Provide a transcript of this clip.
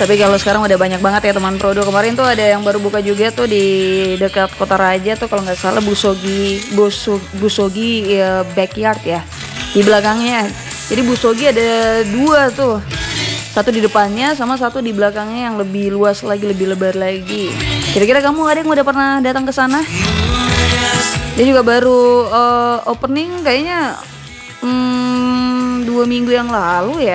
Tapi kalau sekarang udah banyak banget ya teman Prodo. Kemarin tuh ada yang baru buka juga tuh di dekat Kota Raja tuh kalau nggak salah Busogi ya, backyard ya di belakangnya. Jadi Busogi ada dua tuh, satu di depannya sama satu di belakangnya yang lebih luas lagi, lebih lebar lagi. Kira-kira kamu ada yang udah pernah datang ke sana? Dia juga baru opening kayaknya 2 minggu yang lalu ya.